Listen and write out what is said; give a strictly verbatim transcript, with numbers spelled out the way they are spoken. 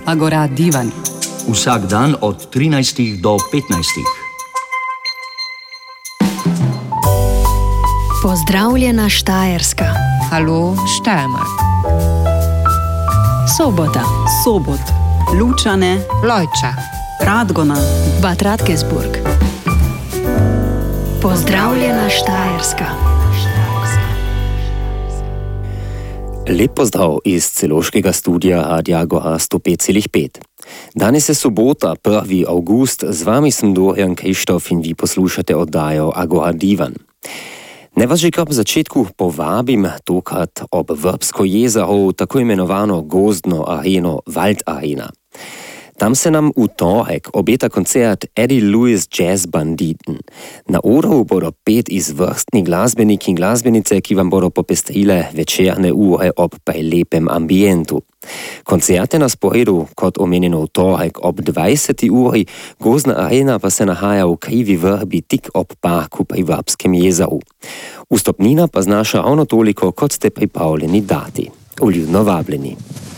Agora Divan. Vsak dan od trinajstih do petnajstih. Pozdravljena Štajerska. Halo Steiermark. Sobota. Sobot. Lučane. Lojča. Radgona. Bad Radkersburg. Pozdravljena Štajerska. Lep pozdrav iz celoškega studia Radia Agora sto pet celih pet. Danes je sobota, prvi avgust, z vami sem Dorian Krištof in vi poslušate oddajo Agora Divan. Ne vas že kar v začetku povabim, tokrat ob Vrbsko jezero, tako imenovano gozdno areno Wald Arena. Tam se nam v torek obeta koncert Eddie Lewis Jazz Banditen. Na odru bodo pet izvrstni glasbeniki in glasbenice, ki vam bodo popestrile večerne ure ob prelepem ambientu. Koncert je na sporedu, kot omenjeno v torek ob dvajseti uri, gozdna arena pa se nahaja v Krivi Vrbi tik ob parku pri Vrbskem jezeru. Vstopnina pa znaša ravno toliko, kot ste pripravljeni dati. Vljudno vabljeni.